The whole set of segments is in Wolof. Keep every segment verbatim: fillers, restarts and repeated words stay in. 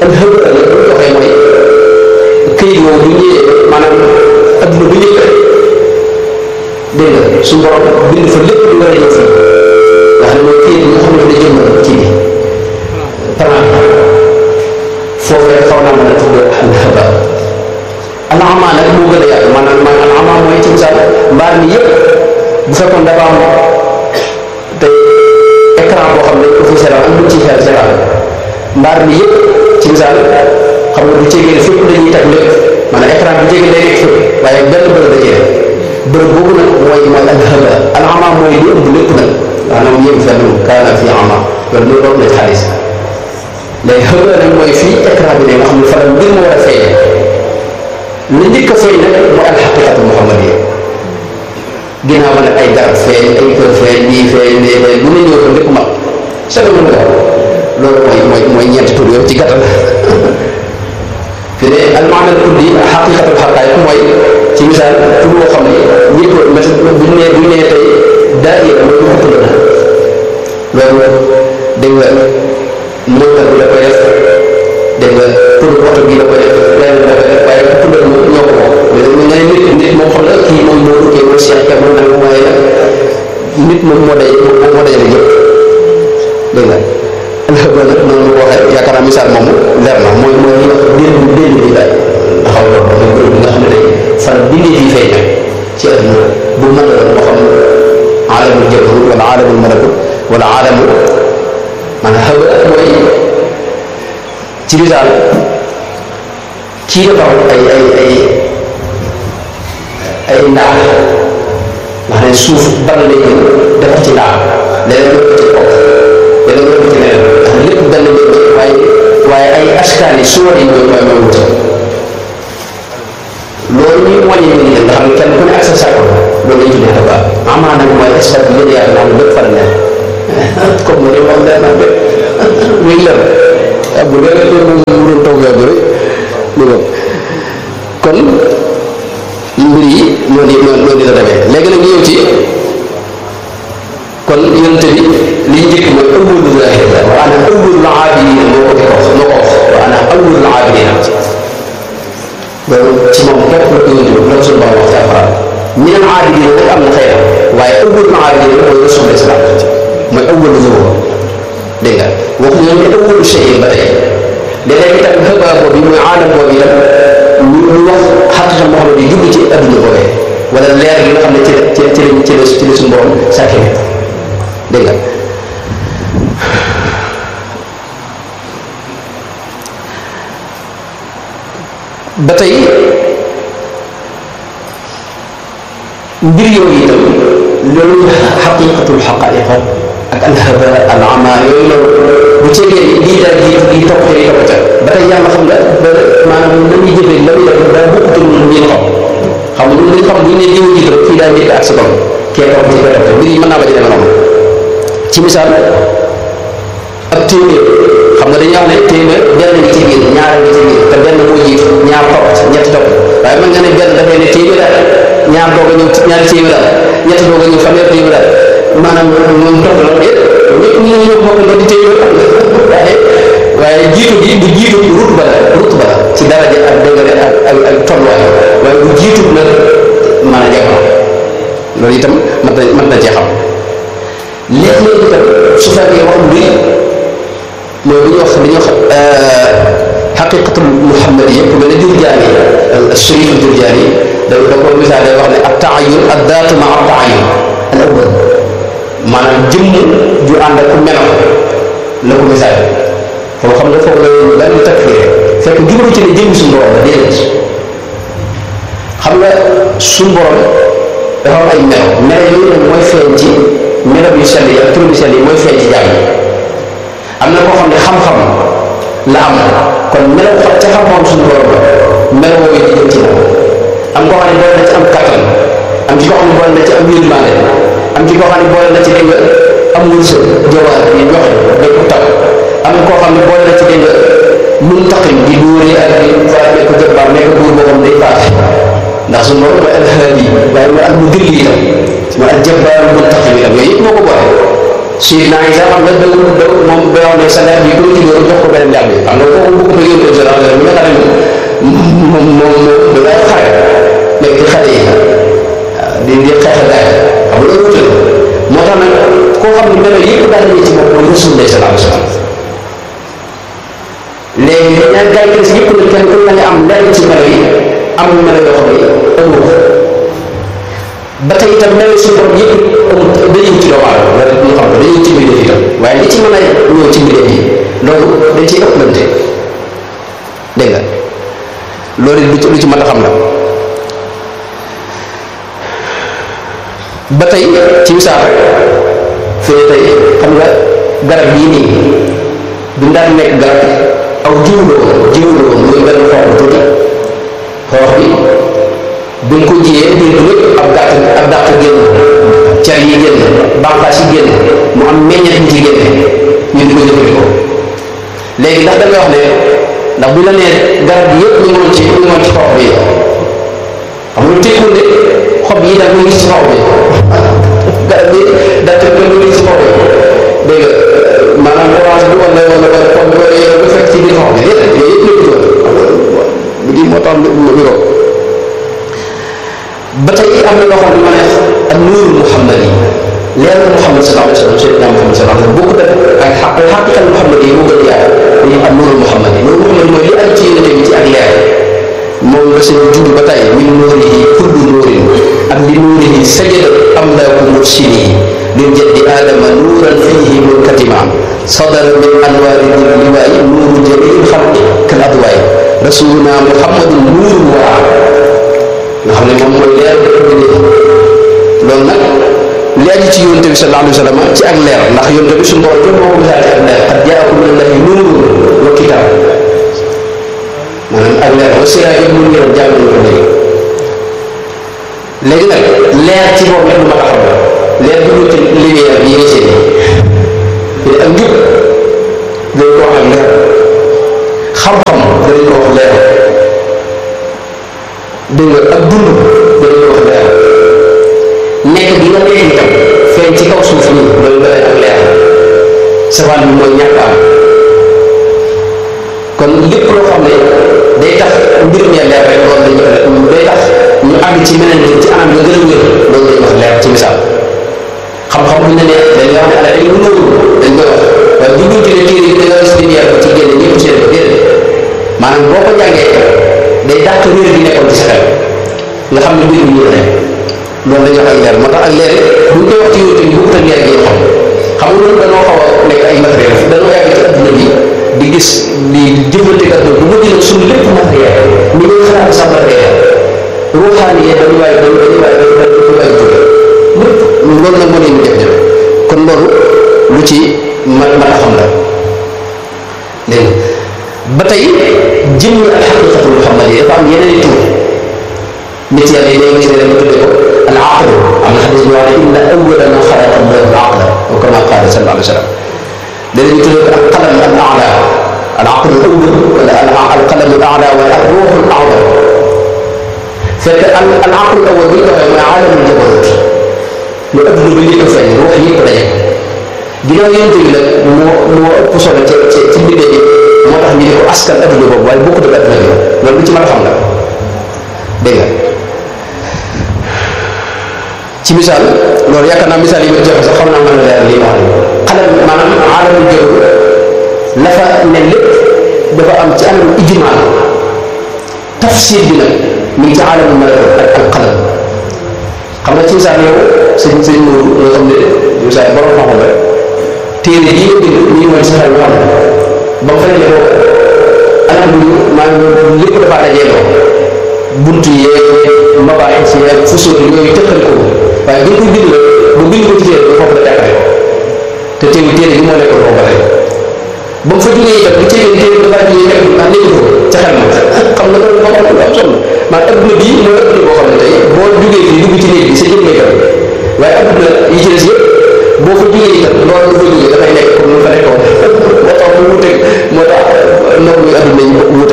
xëb la bu ñu waxee mooy këyit woowu bu ñëwee maanaam adduna bu njëkk dégg nga suñu borom bind fa lépp lu war a ñëw fii nga xam ne mooy këyit bi nga xam ne dafa jëmmal ci bi plan foofee xaw naa mën a tudd alxaba alxama nag moo gën a yàgg maanaam maanaam alxama mooy ci misaal mbaar mi yëpp bu fekkoon dafa am tey écran boo xam ne ko fi seetaan am lu ci xel seetaan mbaar mi yëpp ci misaal xam nga bu jegee fépp dañuy teg lépp maanaam écran bu jegee day nekk fépp waaye benn bërëb da cee bërëb boobu nag mooy mooy alxaba alxama mooy lu ëmb lépp nag maanaam yéen fenn kaana fi ama loolu loolu doon na xaalis léegi xëy na nag mooy fii écran bi ne nga xam ne fa la mbir mu war a feeñ li njëkk a feeñ nag mooy alxaqiqatu muhammadiyya ginnaaw ba nag ay garab feeñ ay kër feeñ lii feeñ lii feeñ bu ne ñëw ko lépp mag sa mën nga loolu mooy mooy mooy ñeenti tur yooyu ci gàttal fi ne almaana kulli xaqiqatul xaqaayiq mooy ci misaal tur boo xam ne ñëpp bu ñu nee bu ñu nee tey daayira mooy lu tudd na loolu dégg nga montar bi la koy def dégg nga pour oto bi la koy def leneen la koy def waaye tuddal moom ñoo ko bokk mais nga ne nit nit moom xam ne kii moom moo rukkee mooy Cheikh Ka moom nag waaye nag nit moom moo day moom moo dajale yëpp dégg nga alxaba nag noonu la ko waxee yaakaar naa misaal moomu leer na mooy mooy li wax déen bi déen bi daal taxaw loolu mooy bërëb bi nga xam ne day faral bindee fii feeñ nag ci àdduna bu mën a doon moo xam aalamul jabarut wala aalamul malakut wala aalamul maanaam xëba mooy ci misaal kii dafa am ay ay ay ay ndax nga xam ne suuf ban lay jël defar ci ndax leneen lépp ci kaw leneen lépp ci leneen ndax lépp benn mbir waaye waaye ay askan yi suwar yi mooy mooy mooy wuti loolu ñuy wàññi ñu nga xam ne kenn ku ne ak sa sàkko loolu lañ tuddee dafa amaa nag mooy espace bi yéen yaakaar naa ne lépp fa la nekk comme ni moom day naan bépp muy lër ah bu dee rek moom mu doon toog yaa bëri lu ko kon mbir yi noonu noonu noonu la demee léegi nag ñëw ci kon yonent bi li njëkk mooy awwalul zaahir la wa ana awwalul aabidiin moo ko di ko wax moo ko wax wa ana awwalul aabidiin loolu ci moom képp la ko yonent bi la ko suñu borom wax ci alxuraan minal aabidiin rek am na xëy na waaye awwalul aabidiin mooy rasul islam mooy awwalu zuhur dégg nga waxu ñoom ne awwalu shay ba tey léeg-léeg itam xëbaa boobu mooy aalam boobu itam ñu ñu wax xaqiqa Muhammad yi jublu ci adduna boobee wala leer gi nga xam ne ci la ci la ci la ci la suñu borom sàkki nit dégg nga ba tey mbir yooyu itam loolu xaqiqatul xaqaa'iqa ak alhaba al ama yooyu loolu bu ceegee lii daal di di topp te di topp ca ba tey yàlla xam nga ba maanaam na ñuy jëfee la muy def daa bokkutul ñun xam xam nga ñun dañ xam bu ñu nee jiwu jiitu rek fii daa njëkk ak sa bopp kee topp ci koy topp mbir yi mën naa ba ci demee noonu ci misaal ak téeméer xam nga dañuy wax ne téeméer benn ngi ci biir ñaar ngi ci biir te benn moo jiitu ñaar topp ñett topp waaye mën nga ne benn dafay ne téeméer daal ñaar doog a ñëw ñaari téeméer daal ñett doog a ñëw fanweer téeméer daal maanaam moom topp la yëpp ñëpp ñu ñëw bokk di téeméer waaye waaye jiitu gi bu jiitu rut ba la rut ba la ci daraja ak degré ak ak ak tolluwaay waaye bu jiitu nag mën a jàpp loolu itam mën na mën na cee xam léeg-léeg itam su fekkee wax bi mooy bu ñuy wax li ñuy wax xaqiqatul muhammad yëpp mel ne Jurjaani Sharif Jurjaani da da ko misaal day wax ne ak taayun ak daatu ma ak taayun al awwal maanaam jëmm ju ànd ak ku melo la ko misaal foofu xam nga foofu la daal di takfir fekk jublu ci ne jëmm suñu borom la déedéet xam nga suñu borom dafa am ay melo melo yooyu nag mooy feeñ ci melo yu sell yi ak tur yu sell yi mooy feeñ ci jàmm am na koo xam ne xam-xam la am kon melo xam ca xam-xam suñu borom la melo woowu di jëm ci moom am koo xam ne boole na ci am kattan am ci koo xam ne boole na ci am yërmande am ci koo xam ne boole na ci dégg nga am wërsëg jawaar yi joxe day ko taw am koo xam ne boole na ci dégg nga muntaqim di dóoree ak di faa nekk jëbbaar nekk buur boo xam day faate ndax suñu borom mooy alhaadi waaye mooy al mudilli itam mooy al jabbaar muntaqim itam yooyu yëpp moo ko boole Seydina Isa xam nga daw daw moom day wax ne salaire bi comme ci doon jox ko beneen jàmm xam nga kooku bu ko bëggee woon général bi nga xam ne moom moom moom da ngay xare nekk ci xare yi di di xeex ak gaay xam nga loolu wute moo tax nag koo xam ne melo yëpp daal nañu ci bopp mooy Rasulullah sallallahu alayhi wa sallam léegi ñaar gaay yi yëpp nag kenn ku ne nga am lenn ci melo yi am melo yoo xam ne amul ba tey itam melo suñu borom yëpp amul dañuy ci doomu aadama wala ñu xam ko dañuy ci mbir itam waaye li ci mën a ñëw ci mbir yi loolu dañ ciy ëppalante dégg nga loolu lu ci lu ci mën a xam la ba tey ci misaal rek fii tey xam nga garab yii nii bi mu daan nekk garab aw jiwu la woon jiwu la woon muy benn xoox bu tuuti xoox bi bi nga ko jiyee biir bi lépp ab gàtt ab dàq génn car yi génn bànqaas yi génn mu am meññeet ñu ci génne ñu di ko jëfandikoo léegi ndax da nga wax ne ndax bu la nee garab bi yëpp ñu ngoon ci ñu ngoon ci xoox bi xam nga tekkul ne xob yi daal ñu ngi ci xoox bi garab bi daal te ñu ngi ci xoox bi dégg nga maanaam orange bi wala wala wala xob bi wala yow nga fekk ci biir xoox bi déedéet yooyu yëpp ñu ko di moo tax lu roo ba tey am na loo xam ne ma ne ak nuurul Muhammad yi leeru Muhammad sallallahu alayhi wa sallam Seydina Muhammad sallallahu alayhi wa sallam bokku ak xaq xaqiqal Muhammad yi moo gën yaay dañuy am nuurul Muhammad yi nuurul Muhammad mooy li aju ci yénate bi ci ak leer moom la seen jund ba tey min nuurihi kullu nuurin ak li nuurihi sajada amlaaku mursilihi min jaddi aadama nuuran fiihi munkatima sadara min anwaari liwaay nuuru jamiil xalqi kal adwaay rasuluna Muhammadun nuurul waraa nga xam ne moom mooy leer dëkk bi loolu nag li aju ci yonte bi sallallahu alayhi wa sallam ci ak leer ndax yonte bi suñu borom moo ko misaal ci ak leer qad jaakum min allahi nuurun wa kitaab maanaam ak leer wa siraajun muniirun jàng nañu ko léegi léegi nag leer ci boobu lu ma taxaw la leer bi ñu ci lumière bi yéen seen yi ak njub dañ ko wax ak leer xam-xam dañ ko wax leer dégg nga ak dund dañ ko wax leer nekk bi nga nekk itam feeñ ci kaw suuf nii loolu nga ak leer safaan bi mooy ñàkk am kon lépp loo xam ne day tax mbir mi leer rek loolu dañu day tax ñu àgg ci meneen ci anam nga gën a wér loolu dañu wax leer ci misaal xam-xam bu ñu ne dañuy wax ne ala dañu nëwul dañ koy wax waaye bu ñu tuddee téere yi dañoo gis lumière ko ci génne ñëpp seen ko déedéet maanaam boo ko jàngee day dàq réer bi nekkoon ci sa xel nga xam ne mbir mi ñu ne loolu dañuy wax ak leer moo tax ak leer bu ñu koy wax ci yóote bi bu ak leer gi ñu xam xam nga loolu dañoo xaw a nekk ay matériel dañoo yàgg ci adduna bi di gis di jëfante ak adduna bu mujj nag suñu lépp matériel ni ñuy xalaat sa matériel ruuxaani yi dañu waaye dañu dañu waaye dañu dañu waaye jóge lépp loolu nag moo leen di jafe-jafe kon loolu lu ci ma mën a xam la dégg nga ba tey jëmmi al xaqiqatul muhammadiyya dafa am yeneen i tur nit yàlla yi day gis ne dañu tuddee ko al aql am na xadis bi wax ne inna awwala ma xalaqa allahu al aqla wa kama qaala sallallahu alayhi wa sallam danañu tuddee ko al qalam al a'la al aql al awwal wala al qalam al a'la wala al ruux al a'zam fekk al al aql al awwal bu ñu ko waxee mooy aalamul jabarut lu ëpp lu ñu ko feeñ ruux yi ko daje ginnaaw yonent bi nag moo moo ëpp solo ci ci ci mbindee yi moo tax ñu di ko askan adduna boobu waaye bokkut ak adduna bi loolu lu ci mën a xam la dégg nga ci misaal loolu yaakaar naa misaal yi ma joxe sax xam naa mën a leer lii wax xale maanaam aalamul jabarut la fa ne lépp dafa am ci anam ijmaal tafsir bi nag mi ngi ci aalamul malakut ak al qalam xam nga ci misaal yow sëñ sëñ Nour nga xam ne misaal borom xam-xam rek téere yi nga bind ñu ngi woon si xel xam ba mu fekk ne ko anam bi maanaam lépp dafa dajeeloo buntu yeeg mabaaxis yeeg fusuur yooyu tëqal ko waaye bi nga koy bind la bu bind ko ci téere bi foofu la teqale ko te teewul téere bi moo nekk foofu ba tey ba mu fa jógee itam bu téere téere bi dafa jógee nekk ah nekk ko ca xel ma xam nga loolu boo xam ne am solo maanaam adduna bii mooy adduna boo xam ne tey boo jógee fii dugg ci néeg bi sa jëm lay dem waaye adduna yi ci des yëpp boo fa jógee itam loolu bu fa jógee dafay nekk comme lu fa nekkoon moo tax mu wuteeg moo tax noonu muy adduna yi wute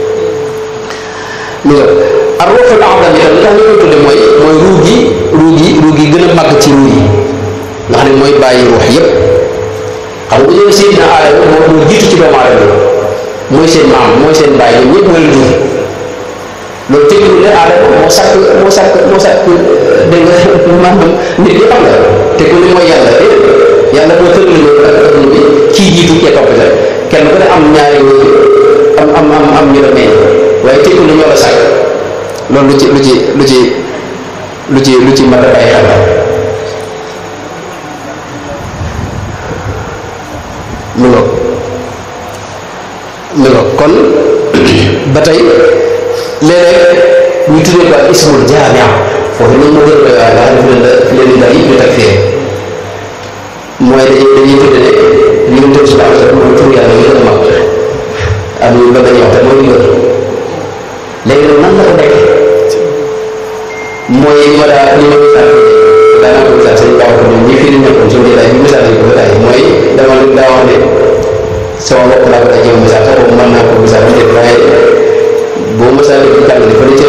lu nga ak ruuxul a'zam itam li tax ñu koy tudde mooy mooy ruu gi ruu gi ruu gi gën a màgg ci ruu yi nga xam ne mooy bàyyi ruux yëpp xam nga bu ñëwee Seydina Aadama moo moo jiitu ci doomu aadama mooy seen maam mooy seen baay ñoom ñëpp mooy jur loolu tekkiwul ne Aadama moo sàkk moo sàkk moo sàkk dégg nga maanaam nit ñi xam nga tekkiwul ne mooy yàlla yàlla moo tëral loolu ak adduna bi kii jiitu kee topp la kenn ku ne am ñaari am am am am ñu la meññ waaye tekkiwul ne ñoo la sàkk loolu lu ci lu ci lu ci lu ci lu ci mat a bàyyi xel mu ngoog mu ngoog kon ba tey léeg-léeg ñu tuddee ko ismul jaamia foofu noonu moo gën a doy waar nga xam ne fi leen di daal yëpp ñu tag fee mooy dañuy dañuy tudde ne li mu tëb si baax rek mooy tur yàlla yi gën a mag am ñu ba dañuy wax te mooy ndigal léegi nag nan la ko nekk mooy li ma daa li ma misaal daanaa ko misaal sëñ baax ko ñoom ñi fii di nekkoon suñu jëlaay bi misaal yi ko ba tey mooy dama leen daa wax ne sama bopp laa ko daa jéem misaal sax boobu mën naa ko misaal bu njëkk waaye boo misaal yi jàngale fa ne ca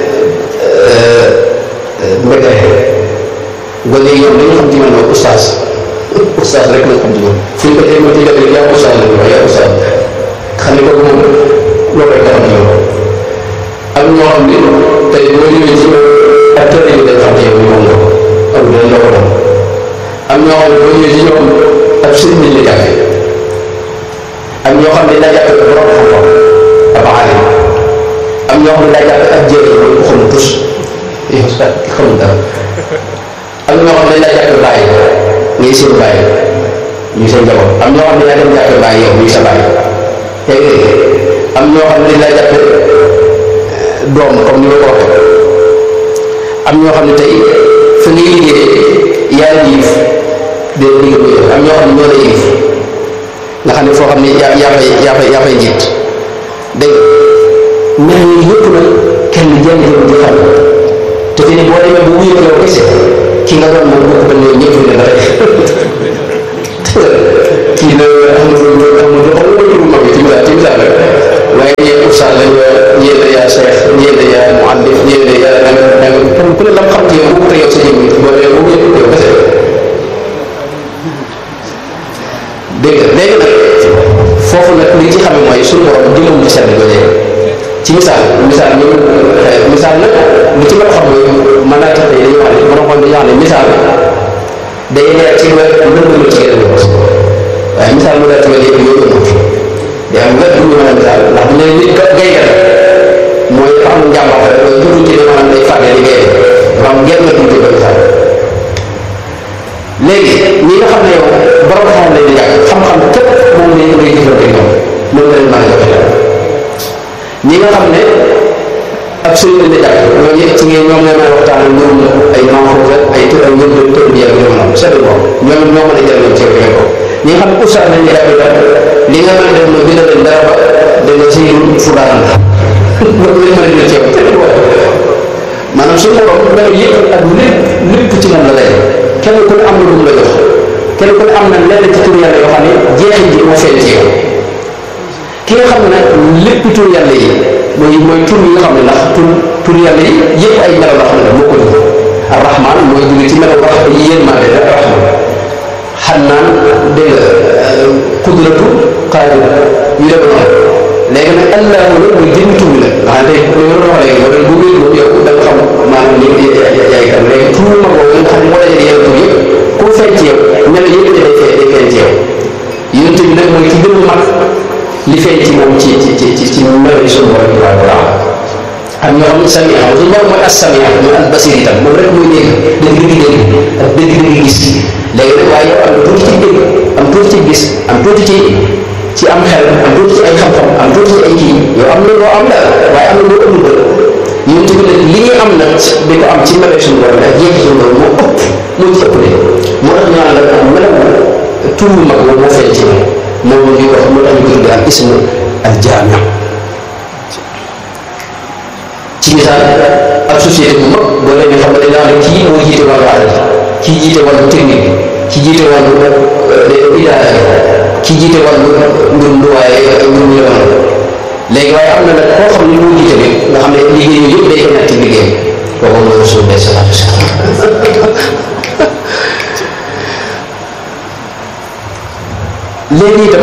mbéggare gone yi ñoom li ñu xam ci man mooy oustaz oustaz rek lañ xam ci man fu ñu ko tey ma ci jot yaa oustaz lañ wax yaa oustaz xam ne kooku moom loolu rek xam ci yow am ñoo xam ne tey boo ñëwee ci ak tër yi dañ xam ci yow moom nga ko am dañ la ko doon am ñoo xam ne boo ñëwee ci ñoom ab sëriñ lañ la jàppe am ñoo xam ne dañ laa jàppe ak borom xam-xam ab aalim am ñoo xam ne daa jàppe ak jéeg loolu ko xamul tus yow sax ki xamul dara am ñoo xam ne dañ laa jàppe bàyyi ngay seen bàyyi ñu seen njaboot am ñoo xam ne daa dem jàppe bàyyi yow muy sa bàyyi tey am ñoo xam ne dañ laa jàppe doom comme ni ma ko waxee am ñoo xam ne tey fa ngay liggéey yaa ngi yëf de liggéey bu am ñoo xam ne ñoo la yëf nga xam ne foo xam ne yaa yaa fay yaa fay yaa fay njiit dégg nga mel ni yëpp nag kenn jàng di xam te fi ne boo demee bu wuyu yow kese ki nga doon moom bokk ba ñëw ñëpp ne ba tey kii na amul amul amul lu mag ci misaal ci misaal rek waaye ñee oustaz lañ ñee la yaa cheikh ñee la yaa muallif ñee la yaa danga danga kenn ku ne lam xam ci yow bu yow sa jëm boo dee bu yëpp yow kese dégg nga léegi nag foofu nag li ci xame mooy suñu borom jëmam ci sedd jooje ci misaal misaal ñu misaal nag lu ci mën a xam mooy mën naa tax dañuy wax ne borom xam dañuy wax ne misaal day leer ci wet lëndëm ci gën a waaye misaal mu leer ci wet yëpp yooyu ëmut day am wet bu ñu mën a misaal ndax bu ne nit gaynde la mooy dafa am njàmbaar rek mooy juddu ci maanaam day fàggee di gaynde dafa am genn wet bu ñu koy misaal léegi ñi nga xam ne yow borom xam lañ di jàng xam-xam képp moom lañ ngay jëfante ñoom loolu la leen mën a joxe ñi nga xam ne ab sëriñ lañ di jàng ñooñu ci ngeen ñoom ngay mën a waxtaan ak ñoom ay manfos ak ay tur ay ñoom doon tër bi ak ñoom noonu seetlu ko ñoom ñoo mën a jëriñoo ci yow ko ñi nga xam ne oustaz lañ di jàng itam li nga mën a def mooy bindal leen dara ba da nga si fu daan la loolu lañ mën a jël ci yow seetlu ko maanaam suñu borom melo yëpp ak lépp lépp ci moom la lay kenn ku ne am na lu mu la jox kenn ku ne am na lenn ci tur yàlla yoo xam ne jeexit ji moo feeñ ci yow ki nga xam ne lépp tur yàlla yi mooy mooy tur yi nga xam ne ndax tur tur yàlla yi yëpp ay melo la xam ne moo ko def arrahman mooy jóge ci melo wax yéenmaande rek arrahman xannaan dégg nga qudratu qaadir yu dem noonu léegi nag allahu la mooy jënd tur bi la nga xam ne tey loolu la wax léegi wala bu wér moom yow da nga xam maanaam ni yaay kan léegi tur bu mag boobu nga xam ne moo dajale yenn tur yëpp ku feeñ ci yow mel yëpp day fee day feeñ ci yow yonent bi nag mooy ci gën a mag li feeñ ci moom ci ci ci ci ci melo yi suñu borom tabaraka wa taala am ñoo xam ne sami am suñu borom mooy as-sami mooy al-basir itam moom rek mooy dégg dëgg dëgg dégg ak dëgg dëgg gis léegi nag waaye yow am tuuti ci dégg am tuuti ci gis am tuuti ci ci am xel am tuuti ci ay xam-xam am tuuti ci ay kii yow am na loo am la waaye am na loo ëmb ba ñun tamit nag li ñuy am nag di ko am ci melo suñu borom ak yéeg suñu borom moo ëpp moo ci ëpp de moo tax ñu naan la melaw tur bu mag boobu moo feeñ ci moom moom la ñuy wax moo tax ñu ko tuddee al ismu al jaami ci misaal ab société bu mag boo leen xam ne dañ naan kii moo jiite wàllu alal kii jiite wàllu technique kii jiite wàllu idaara kii jiite wàllu mbirum luwaaye mbirum yoon léegi waaye am na nag koo xam ne moo jiite lépp nga xam ne liggéey yooyu yëpp day ko ñàkk ci liggéey kooku mooy Rasulullah sallallahu alayhi wa sallam. léegi itam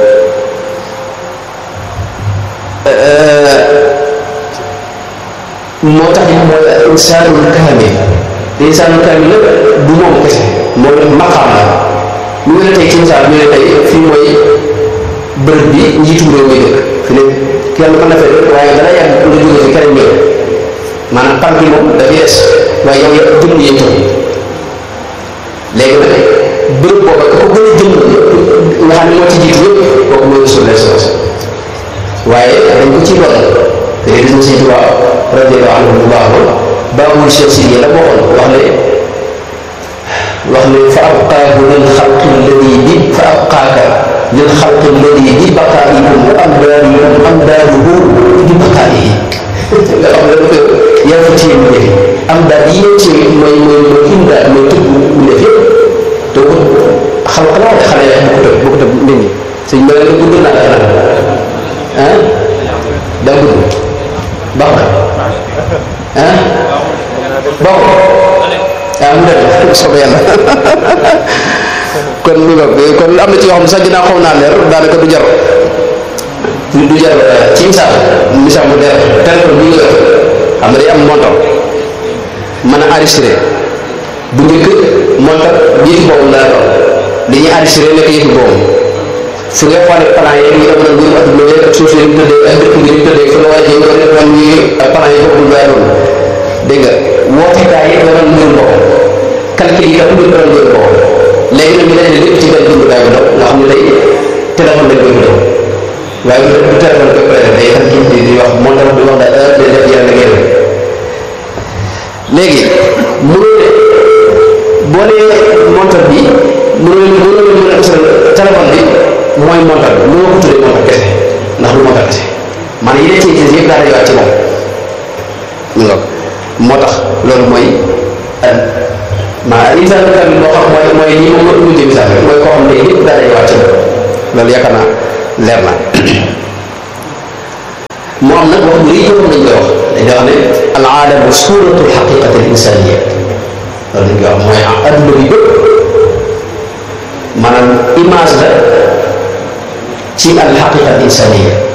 moo tax it mooy insaanul kaamil te insaanul kaamil nag du moom kese moom nag maqaam la ñu ngi la tey ci misaal ñu ne tey fii mooy bërëb bi njiitu réew mi dëkk fi ne kenn mën na fay dëkk waaye dana yàgg nga jóge fi keneen ñëw maanaam par bi moom dafay des waaye yow ya jëm yéen toog léegi nag bërëb booba ka ko gën a jëm nga xam ne moo ci jiitu yëpp kooku mooy suul les waaye dañ ko ciy doon te gis nga Sëñ Tuubaa radiyallaahu anhu bu baax ba baabul Cheikh Sidiya la waxoon wax ne wax ne fa abqaahu lil xalqi alladi bi fa abqaaka lil xalqi alladi bi baqaa'ikum wa amdaadukum amdaaduhu bi baqaa'ihi nga xam ne dafa yaa fa téye mu def am daal yi ñëw ci mooy mooy mooy imdaad mooy tëb mu def yëpp te ko xam xanaa de xale bu ko tëb bu ko tëb nit ñi sëñ ma ne gudd naa la ah daa gudd baax na ah baax ah mu dem soobee yàlla kon lu nga kon am na ci yoo xam ne sax ginnaaw xaw naa leer daanaka du jar du jar ci misaal misaal mu der téléphone bi nga xam ne day am montor mën a enregistré bu njëkk montor yëfi boobu la doon li ñuy enregistré nekk yëfi boobu fu nga xoolee plan yi ñu demoon nguuru adduna bi ak suuf si ñu tëddee ak dëkk bi ñu tëddee fu la war a jëm nga defoon ñi plan yi boobu laa doon dégg nga wootekaay yi nga doon nguur bopp calcul yi tam ñu doon nguur bopp léegi nag ñu dajale lépp ci benn jumtukaay bu ndaw nga xam ne day téléphone lañ koy def waaye bu téléphone koy pare day xam ci di wax montor di wax daal heure day def yeneen ak yeneen léegi mënoo ne boo nee montor bi mënoo mënoo leen mën a usal téléphone bi mooy montor bi mënoo ko tuddee montor kese ndax du montor kese maanaam yi ne ci gis yëpp daa dajawaat ci moom ñu nga moo tax loolu mooy maanaam insaanu kaamil boo xam mooy mooy ñi moom moo indi misaal mooy koo xam ne yëpp daa dajawaat ci moom loolu yaakaar naa leer na moo am nag wax bu rëy joxoon nañ koy wax dañ koy wax ne al aalamu suuratul xaqiqati al insaniya loolu dañ koy wax mooy adduna bi bépp maanaam image la ci al xaqiqa al insaniya